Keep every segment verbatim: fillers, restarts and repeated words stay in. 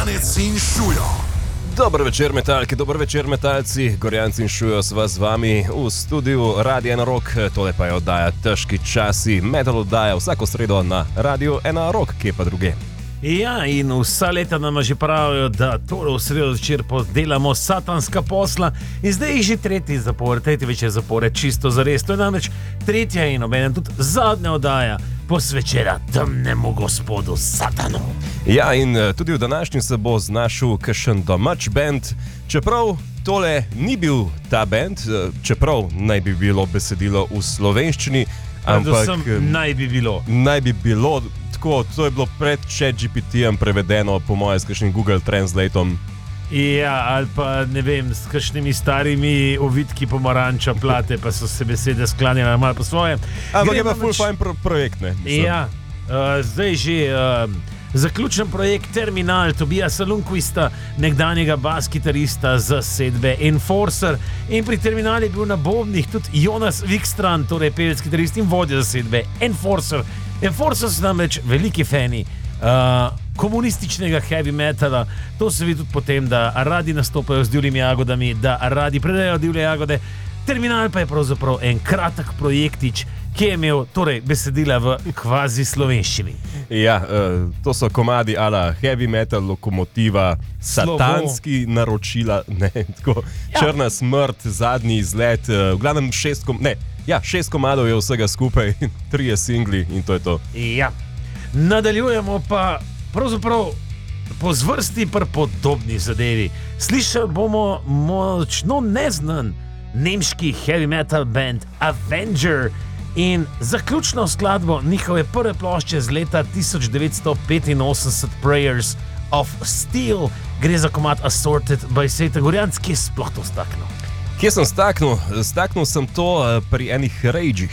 Gorjanec in Šujo. Dober večer, metalki, dober večer, metalci. Gorjanci in Šujo sva z vami v studiu Radia Ena Rock. Tole pa je oddaja Težki časi. Metal oddaja vsako sredo na Radiu Ena Rock, kje pa druge. Ja, in vsa leta nam že pravijo, da tole v sredo zvečer podelamo satanska posla in zdaj je že tretji zapor, tretji večer zapore, čisto zares. To je namreč tretja in obenem tudi zadnja oddaja posvečena temnemu gospodu Satanu. Ja, in tudi v današnji se bo znašel kakšen domač band, čeprav tole ni bil ta band, čeprav naj bi bilo besedilo v slovenščini, ampak naj bi bilo. Naj bi bilo tako, to je bilo pred ChatGPT-jem prevedeno, po moje, s kakšnim Google Translatom. Ja, ali pa ne vem, s kakšnimi starimi ovitki pomaranča plate, pa so se besede sklanjale malo po svoje. Ampak je pa full fine pro- projekt, ne? Mislim. Ja, uh, zdaj že uh, zaključen projekt Terminal Tobiasa Lundquista, nekdanjega bas-kitarista zasedbe Enforcer. In pri Terminalu je bil na bobnih tudi Jonas Wikstrand, torej pevec, kitarist in vodja zasedbe Enforcer. Enforcer so namreč veliki fani uh, komunističnega heavy metala. To se vidi tudi potem, da radi nastopajo z divjimi jagodami, da radi predajo divje jagode. Terminal pa je pravzaprav en kratek projektič, ki je imel torej besedila v kvazi slovenščini. Ja, uh, to so komadi ala heavy metal, lokomotiva, satanski Slovo. Naročila, ne, tako, ja. Črna smrt, zadnji izlet, uh, v glavnem šest, kom- ne, ja, šest komadov je vsega skupaj, trije singli in to je to. Ja, nadaljujemo pa pravzaprav po zvrsti pri podobni zadevi. Slišali bomo močno neznan nemški heavy metal band Avenger in zaključno skladbo njihove prve plošče z leta tisoč devetsto petinosemdeset Prayers of Steel. Gre za komad Assorted by Satan. Gorjanc, kje si sploh to staknil? Kje sem staknil? Staknil sem to uh, pri enih ragih,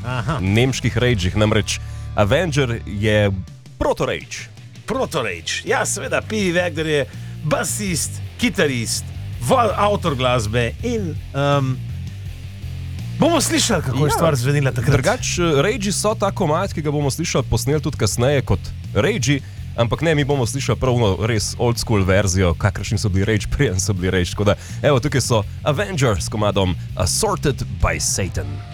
nemških ragih, namreč Avenger je proto-rage. Proto-rage, ja, seveda, P. Wagner je basist, kitarist, avtor glasbe in um, bomo slišali, kako je ja, stvar zvenila takrat. Drugač, ragi so ta komad, ki ga bomo slišali posneli tudi kasneje kot ragi, ampak ne, mi bomo slišali pravno res old school verzijo, kakršni so bili rage, prijem so bili rage. Tako da, evo, tukaj so Avenger s komadom Assorted by Satan.